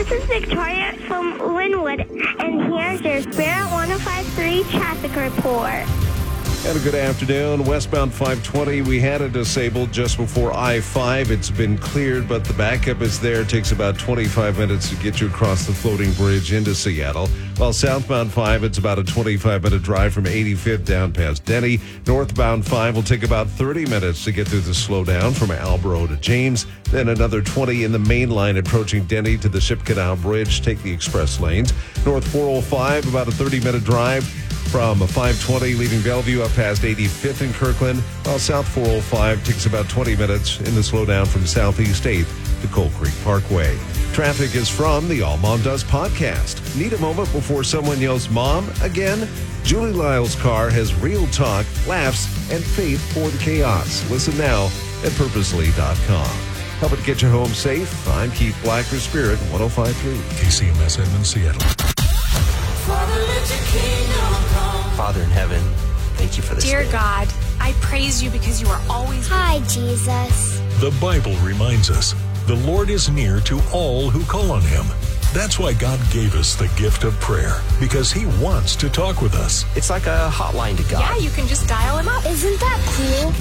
This is Victoria from Linwood, and here's your Spirit 105.3 traffic report. And a good afternoon. Westbound 520, we had it disabled just before I-5. It's been cleared, but the backup is there. It takes about 25 minutes to get you across the floating bridge into Seattle. While southbound 5, it's about a 25-minute drive from 85th down past Denny. Northbound 5 will take about 30 minutes to get through the slowdown from Albro to James. Then another 20 in the main line approaching Denny to the Ship Canal Bridge. Take the express lanes. North 405, about a 30-minute drive from 520 leaving Bellevue up past 85th in Kirkland, while South 405 takes about 20 minutes in the slowdown from Southeast 8th to Coal Creek Parkway. Traffic is from the All Mom Does podcast. Need a moment before someone yells Mom again? Julie Lyle's car has real talk, laughs, and faith for the chaos. Listen now at purposely.com. Helping to get you home safe. I'm Keith Black for Spirit 105.3. KCMS Edmond, Seattle. Father in heaven, thank you for this Dear day. God, I praise you because you are always... Hi, Jesus. The Bible reminds us the Lord is near to all who call on him. That's why God gave us the gift of prayer, because he wants to talk with us. It's like a hotline to God. Yeah, you can just dial him up. Isn't that cool?